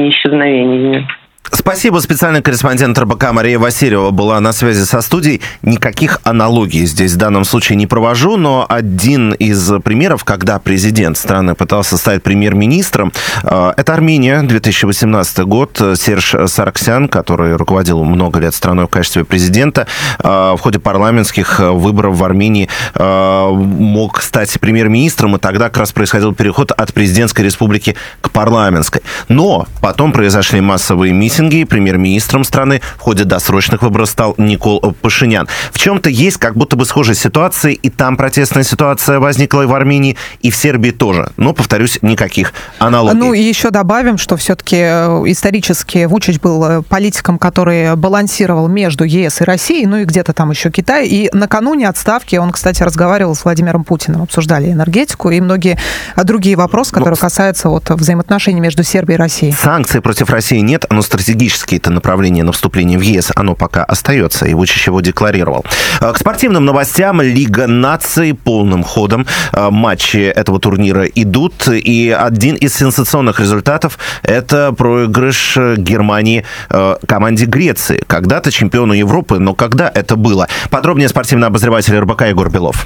не исчезновение. Спасибо. Специальный корреспондент РБК Мария Васильева была на связи со студией. Никаких аналогий здесь в данном случае не провожу, но один из примеров, когда президент страны пытался стать премьер-министром, это Армения, 2018 год. Серж Саргсян, который руководил много лет страной в качестве президента, в ходе парламентских выборов в Армении мог стать премьер-министром, и тогда как раз происходил переход от президентской республики к парламентской. Но потом произошли массовые митинги. Премьер-министром страны в ходе досрочных выборов стал Никол Пашинян. В чем-то есть как будто бы схожая ситуация, и там протестная ситуация возникла и в Армении, и в Сербии тоже. Но, повторюсь, никаких аналогий. Ну и еще добавим, что все-таки исторически Вучич был политиком, который балансировал между ЕС и Россией, ну и где-то там еще Китай. И накануне отставки он, кстати, разговаривал с Владимиром Путиным, обсуждали энергетику и многие другие вопросы, которые касаются взаимоотношений между Сербией и Россией. Санкций против России нет, но стратегические-то направления на вступление в ЕС, оно пока остается, и Вучич его декларировал. К спортивным новостям. Лига наций полным ходом. Матчи этого турнира идут, и один из сенсационных результатов – это проигрыш Германии команде Греции. Когда-то чемпиону Европы, но когда это было? Подробнее спортивный обозреватель РБК Егор Белов.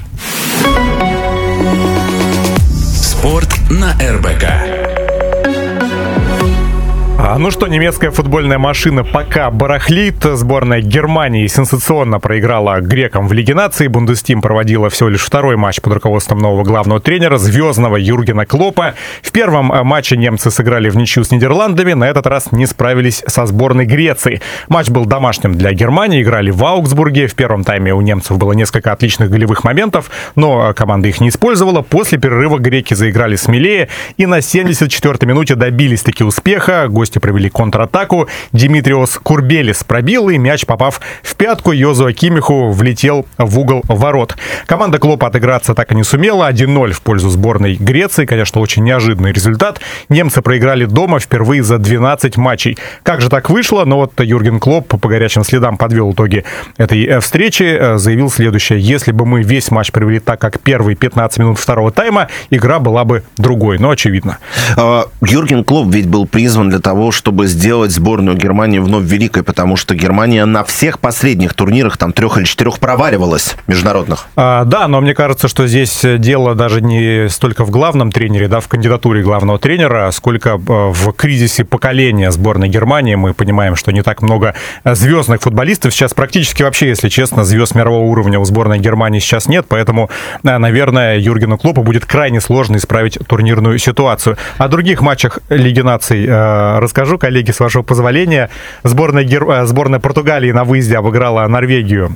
Спорт на РБК. Ну что, немецкая футбольная машина пока барахлит. Сборная Германии сенсационно проиграла грекам в Лиге наций. Бундестим проводила всего лишь второй матч под руководством нового главного тренера, звездного Юргена Клоппа. В первом матче немцы сыграли в ничью с Нидерландами, на этот раз не справились со сборной Греции. Матч был домашним для Германии, играли в Аугсбурге. В первом тайме у немцев было несколько отличных голевых моментов, но команда их не использовала. После перерыва греки заиграли смелее и на 74-й минуте добились-таки успеха. Гости провели контратаку. Димитриос Курбелис пробил, и мяч, попав в пятку Йозуа Кимиху, влетел в угол ворот. Команда Клоппа отыграться так и не сумела. 1-0 в пользу сборной Греции. Конечно, очень неожиданный результат. Немцы проиграли дома впервые за 12 матчей. Как же так вышло? Но Юрген Клопп по горячим следам подвел итоги этой встречи. Заявил следующее: если бы мы весь матч провели так, как первые 15 минут второго тайма, игра была бы другой. Но очевидно. Юрген Клопп ведь был призван для того, чтобы сделать сборную Германии вновь великой, потому что Германия на всех последних турнирах, там 3 или 4 проваливалась международных. Да, но мне кажется, что здесь дело даже не столько в главном тренере, в кандидатуре главного тренера, сколько в кризисе поколения сборной Германии. Мы понимаем, что не так много звездных футболистов. Сейчас практически вообще, если честно, звезд мирового уровня у сборной Германии сейчас нет, поэтому, наверное, Юргену Клоппу будет крайне сложно исправить турнирную ситуацию. О других матчах Лиги наций расскажу, коллеги, с вашего позволения. Сборная Португалии на выезде обыграла Норвегию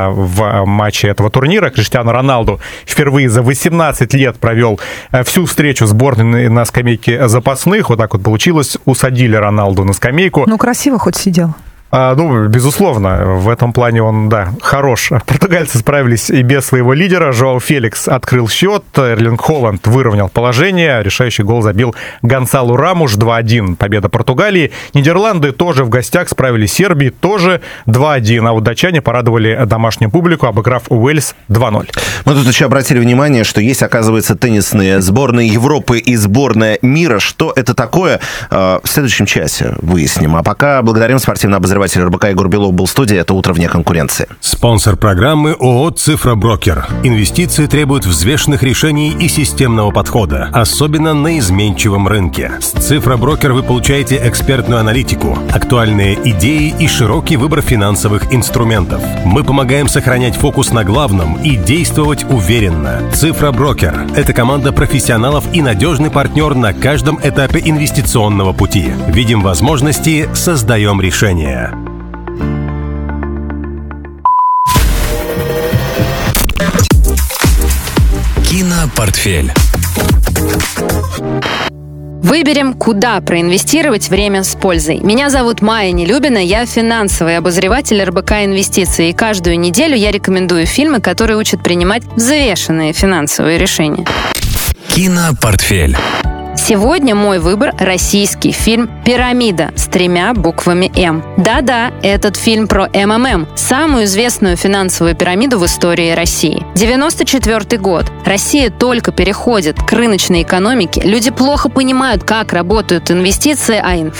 в матче этого турнира. Криштиану Роналду впервые за 18 лет провел всю встречу сборной на скамейке запасных. Вот так вот получилось. Усадили Роналду на скамейку. Ну, красиво хоть сидел. Безусловно, в этом плане он, хорош. Португальцы справились и без своего лидера. Жоау Феликс открыл счет, Эрлинг Холланд выровнял положение, решающий гол забил Гонсалу Рамуш, 2-1, победа Португалии. Нидерланды тоже в гостях справились с Сербией, тоже 2-1, а вот датчане порадовали домашнюю публику, обыграв Уэльс 2-0. Мы тут еще обратили внимание, что есть, оказывается, теннисные сборные Европы и сборная мира. Что это такое? В следующем часе выясним. А пока благодарим спортивного обозревателя РБК Егор Белов был в студии. Это «Утро вне конкуренции». Спонсор программы ООО «Цифроброкер». Инвестиции требуют взвешенных решений и системного подхода, особенно на изменчивом рынке. С «Цифроброкер» вы получаете экспертную аналитику, актуальные идеи и широкий выбор финансовых инструментов. Мы помогаем сохранять фокус на главном и действовать уверенно. «Цифроброкер» — это команда профессионалов и надежный партнер на каждом этапе инвестиционного пути. Видим возможности, создаем решения. Кинопортфель. Выберем, куда проинвестировать время с пользой. Меня зовут Майя Нелюбина, я финансовый обозреватель РБК Инвестиции, и каждую неделю я рекомендую фильмы, которые учат принимать взвешенные финансовые решения. Кинопортфель. Сегодня мой выбор – российский фильм «Пирамида» с 3 буквами «М». Да-да, этот фильм про МММ, самую известную финансовую пирамиду в истории России. 94 год. Россия только переходит к рыночной экономике. Люди плохо понимают, как работают инвестиции, а